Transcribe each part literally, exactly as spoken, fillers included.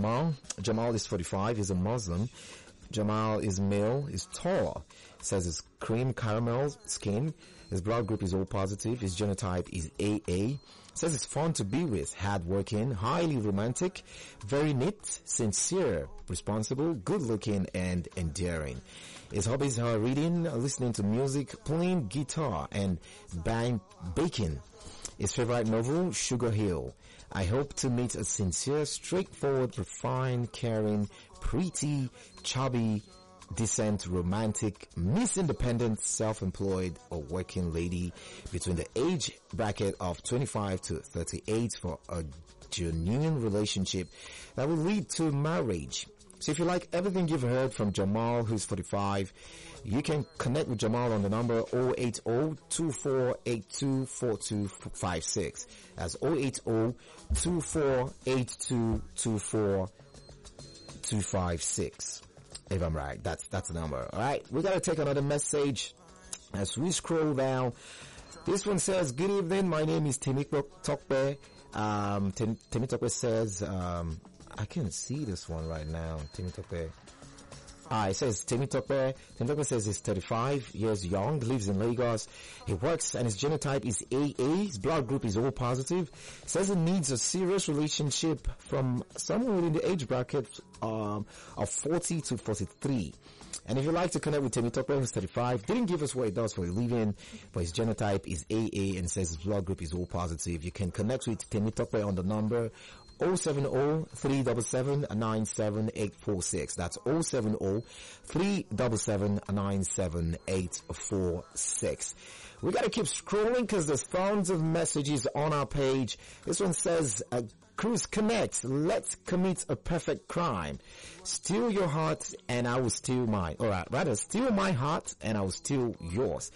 Jamal. Jamal is forty-five. He's a Muslim. Jamal is male. Is tall. Says his cream caramel skin. His blood group is O positive. His genotype is A A. Says it's fun to be with. Hardworking. Highly romantic. Very neat. Sincere. Responsible. Good looking and endearing. His hobbies are reading, listening to music, playing guitar, and bang, baking. His favorite novel, Sugar Hill. I hope to meet a sincere, straightforward, refined, caring, pretty, chubby, decent, romantic, Miss Independent, self-employed, or working lady between the age bracket of twenty-five to thirty-eight for a genuine relationship that will lead to marriage. So if you like everything you've heard from Jamal, who's forty-five, you can connect with Jamal on the number zero eight zero, two four eight two, four two five six. That's zero eight zero, two four eight two, two four two five six. If I'm right, that's, that's the number. Alright, we gotta take another message as we scroll down. This one says, good evening, my name is Timmy Tokbe. Um, Tim, Timmy Tokbe says, um, I can't see this one right now. Timmy Tokbe. Ah, it says Timmy Tokbe. Timmy Tokbe says he's thirty-five years young, lives in Lagos. He works and his genotype is A A. His blood group is O positive. Says he needs a serious relationship from someone within the age bracket um, of forty to forty-three. And if you'd like to connect with Timmy Tokbe, who's thirty-five, didn't give us what he does for a living, but his genotype is A A and says his blood group is O positive. You can connect with Timmy Tokbe on the number zero seven zero, three seven seven, nine seven eight four six. That's zero seven zero, three seven seven, nine seven eight four six. We gotta keep scrolling because there's thousands of messages on our page. This one says, uh, Cruise Connect, let's commit a perfect crime. Steal your heart and I will steal mine. Alright, rather steal my heart and I will steal yours.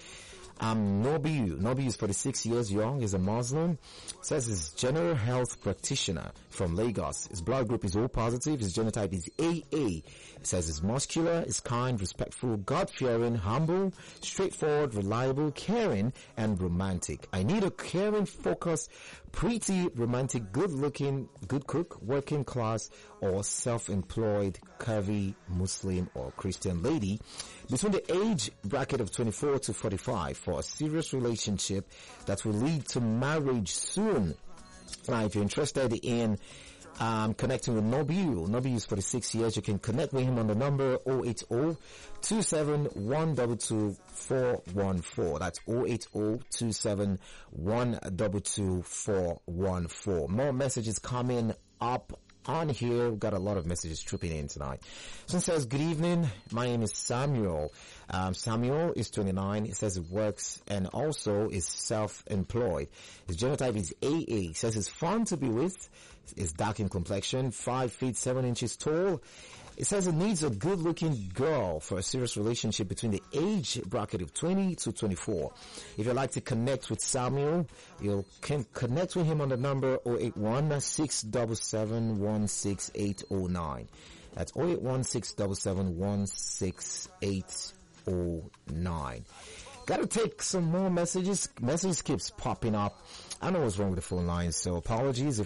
Um, Nobiu. Nobiu is forty-six years young, is a Muslim. Says he's general health practitioner from Lagos. His blood group is O positive. His genotype is A A. Says he's muscular, is kind, respectful, God-fearing, humble, straightforward, reliable, caring, and romantic. I need a caring, focused, pretty, romantic, good-looking, good cook, working class, or self-employed, curvy, Muslim, or Christian lady between the age bracket of twenty-four to forty-five for a serious relationship that will lead to marriage soon. Now, if you're interested in um, connecting with Nobiu, Nobiu is forty-six years. You can connect with him on the number zero eight zero, two seven one two two, four one four. That's zero eight zero, two seven one two two, four one four. More messages coming up on here. We've got a lot of messages trooping in tonight. Someone says, good evening. My name is Samuel. Um, Samuel is twenty-nine. He says he works and also is self-employed. His genotype is A A. He says it's fun to be with. Is dark in complexion, five feet, seven inches tall. It says it needs a good-looking girl for a serious relationship between the age bracket of twenty to twenty-four. If you'd like to connect with Samuel, you can connect with him on the number zero eight one, six seven seven, one six eight zero nine. That's zero eight one, six seven seven, one six eight zero nine. Gotta take some more messages. Messages keeps popping up. I don't know what's wrong with the phone lines, so apologies if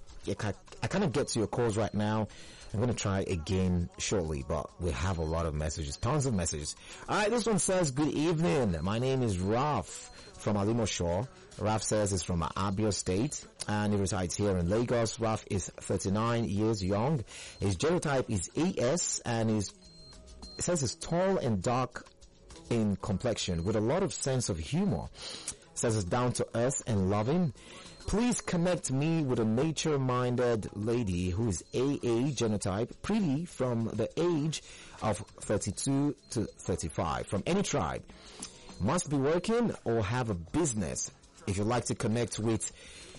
I, I kind of get to your calls right now. I'm going to try again shortly, but we have a lot of messages, tons of messages. Alright, this one says, good evening. My name is Ralph from Alimosho. Ralph says he's from Abia State and he resides here in Lagos. Ralph is thirty-nine years young. His genotype is A S and he's, it says he's tall and dark in complexion with a lot of sense of humor. It says he's down to earth and loving. Please connect me with a nature-minded lady who is A A genotype, pretty from the age of thirty-two to thirty-five, from any tribe. Must be working or have a business. If you'd like to connect with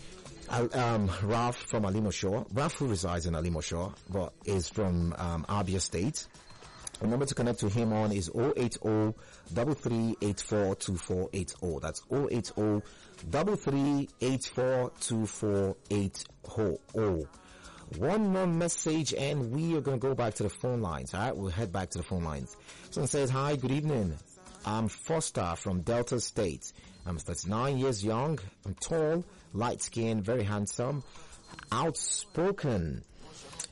uh, um, Ralph from Alimosho, Ralph who resides in Alimosho, but is from um, Abia State. The number to connect to him on is zero eight zero, three three eight four, two four eight zero. That's zero eight zero, three three eight four, two four eight zero. One more message and we are going to go back to the phone lines. Alright, we'll head back to the phone lines. Someone says, hi, good evening. I'm Foster from Delta State. I'm thirty-nine years young. I'm tall, light-skinned, very handsome, outspoken.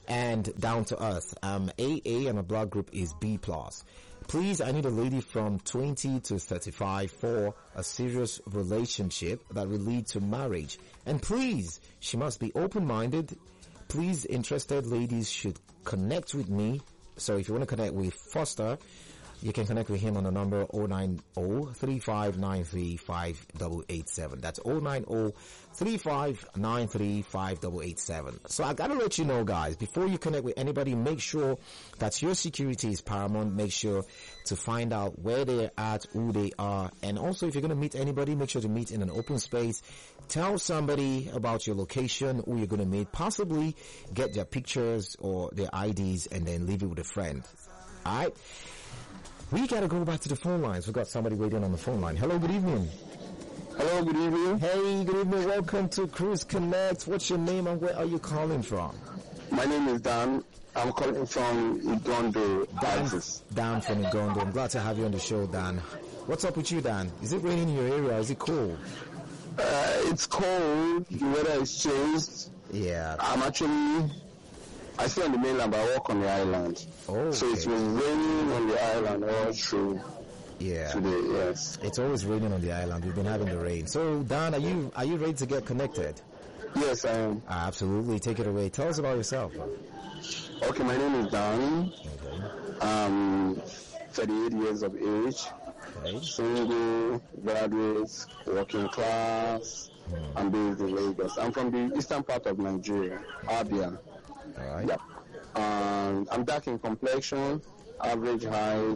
and down to earth. Um, A A and my blood group is B plus. Please, I need a lady from twenty to thirty-five for a serious relationship that will lead to marriage. And please, she must be open-minded. Please, interested ladies should connect with me. So if you want to connect with Foster, you can connect with him on the number zero nine zero, three five nine three, five eight eight seven. That's zero nine zero, three five nine three, five eight eight seven. So I gotta let you know, guys, before you connect with anybody, make sure that your security is paramount. Make sure to find out where they're at, who they are, and also if you're gonna meet anybody, make sure to meet in an open space. Tell somebody about your location, who you're gonna meet, possibly get their pictures or their I Ds, and then leave it with a friend. Alright? We gotta go back to the phone lines. We've got somebody waiting on the phone line. Hello, good evening. Hello, good evening. Hey, good evening. Welcome to Cruise Connect. What's your name and where are you calling from? My name is Dan. I'm calling from Igondo, Dan, Dan from Igondo. I'm glad to have you on the show, Dan. What's up with you, Dan? Is it raining in your area? Is it cold? Uh, it's cold. The weather is changed. Yeah. I'm actually... I stay on the mainland, but I work on the island. Oh, okay. So it's been raining on the island all through yeah. today, yes. It's always raining on the island. We've been having the rain. So, Dan, are you are you ready to get connected? Yes, I am. Uh, absolutely. Take it away. Tell us about yourself. Okay, my name is Dan. Okay. I'm thirty-eight years of age. Okay. Single, graduate, working class. Hmm. I'm based in Lagos. I'm from the eastern part of Nigeria, Abia. All right. Yep. Um, I'm dark in complexion, average height,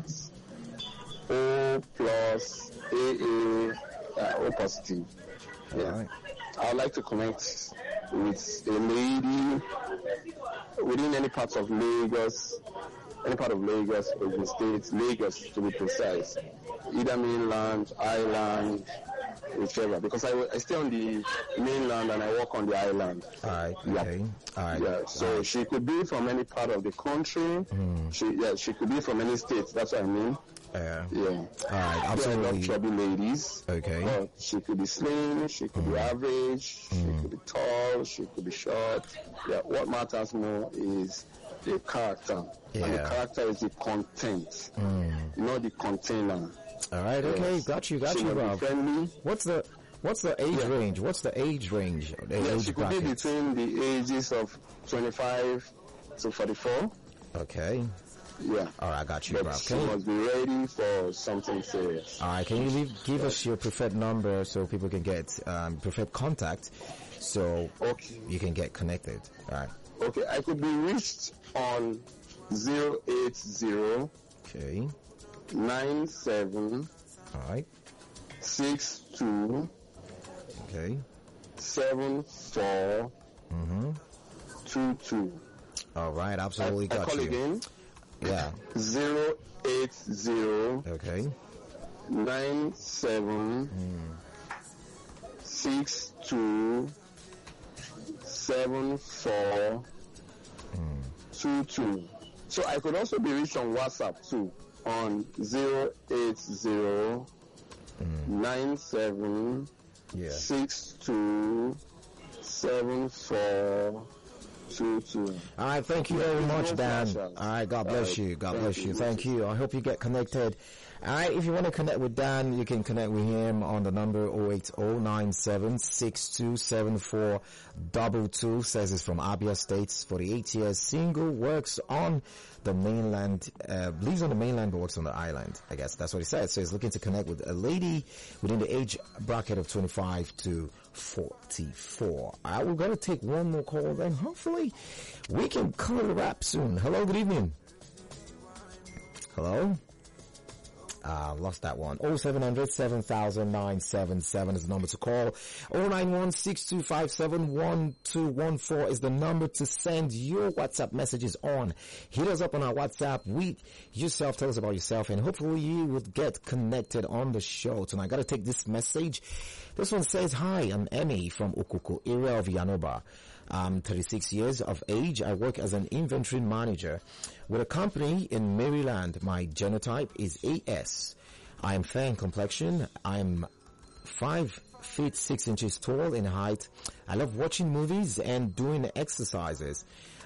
O plus, A A, uh, O positive. Yeah. Right. I would like to connect with a lady within any part of Lagos, any part of Lagos, Ogun State, Lagos to be precise. Either mainland, island, whichever, because I, I stay on the mainland and I work on the island. Alright, yeah. okay. Alright. Yeah, so All right. she could be from any part of the country. Mm. She yeah, she could be from any state, that's what I mean. Yeah. Yeah. Alright, absolutely. I love chubby ladies. Okay. But she could be slim, she could mm. be average, mm. she could be tall, she could be short. Yeah, what matters more is the character. Yeah. And the character is the content, mm. not the container. All right, okay, yes. got you, got she you, Rob. Friendly. What's the what's the age yeah. range? What's the age range? The yeah, age she could bracket? be between the ages of twenty-five to forty-four. Okay. Yeah. All right, I got you, but Rob. She must be ready for something serious. All right, can you leave, give yeah. us your preferred number so people can get um, preferred contact, so okay. you can get connected. All right. Okay, I could be reached on zero eight zero. Okay. Nine seven. All right. Six two. Okay. Seven four. Mm-hmm. Two two. All right, absolutely I, got I call you. again. Yeah. Zero eight zero. Okay. Nine seven. Mm. Six two. Seven four. Mm. Two two. So I could also be reached on WhatsApp too. On zero eight zero nine seven six two seven four two two. All right, thank you very much, Dan. All right, God bless you. God bless you. Thank you. I hope you get connected. All right, if you want to connect with Dan, you can connect with him on the number zero eight zero nine seven six two seven four two two. Says it's from Abia State, forty-eight years, single, works on the mainland, uh, lives on the mainland but works on the island. I guess that's what he said. So he's looking to connect with a lady within the age bracket of twenty-five to forty-four. All right, we're going to take one more call, then hopefully we can call it a wrap soon. Hello, good evening. Hello? Uh, lost that one. oh seven hundred seven thousand nine seven seven is the number to call. oh nine one six two five seven one two one four is the number to send your WhatsApp messages on. Hit us up on our WhatsApp. We yourself, tell us about yourself, and hopefully you would get connected on the show tonight. I gotta take this message. This one says, hi, I'm Emmy from Okuko, area of Yanoba. I'm thirty-six years of age. I work as an inventory manager with a company in Maryland. My genotype is A S. I am fair in complexion. I'm five feet six inches tall in height. I love watching movies and doing exercises.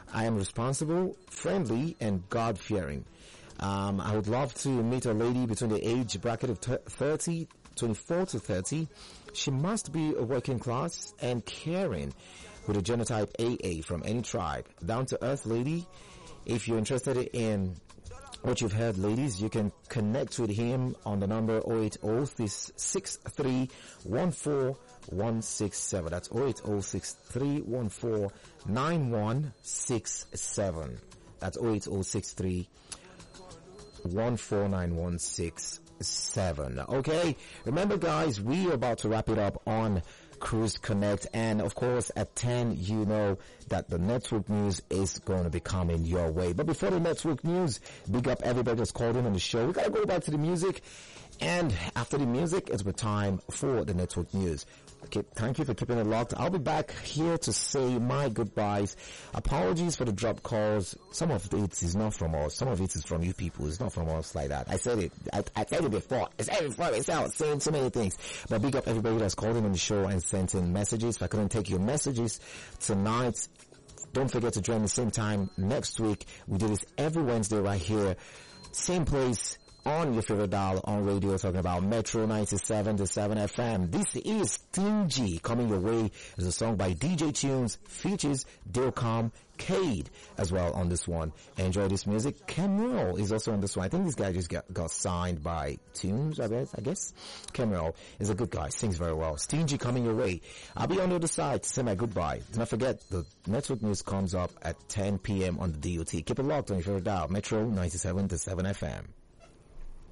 I am responsible, friendly, and God-fearing. Um, I would love to meet a lady between the age bracket of thirty, twenty-four to thirty. She must be a working class and caring with a genotype A A from any tribe. Down to earth lady. If you're interested in what you've heard, ladies, you can connect with him on the number oh eight oh, six three one four one six seven. That's oh eight oh, six three one four nine one six seven. That's oh eight oh, six three one four nine one six seven. Okay, remember guys, we are about to wrap it up on Cruise Connect, and of course at ten you know that the network news is going to be coming your way. But before the network news, big up everybody that's called in on the show. We gotta go back to the music, and after the music it's time for the network news. Okay, thank you for keeping it locked. I'll be back here to say my goodbyes. Apologies for the drop calls. Some of it is not from us. Some of it is from you people. It's not from us like that. I said it. I, I said it before. I said it before. I said saying so many things. But big up everybody that's called in on the show and sent in messages. If I couldn't take your messages tonight, don't forget to join the same time next week. We do this every Wednesday right here. Same place. On your favorite dial on radio, talking about Metro ninety-seven point seven F M. This is Stingy coming your way as a song by D J Tunes, features Dilcom Cade as well on this one. Enjoy this music. Cameron is also on this one. I think this guy just got, got signed by Tunes, I guess. I guess. Cameron is a good guy, sings very well. Stingy coming your way. I'll be on the other side to say my goodbye. Do not forget, the network news comes up at ten p.m. on the D O T. Keep it locked on your favorite dial, Metro ninety-seven point seven F M.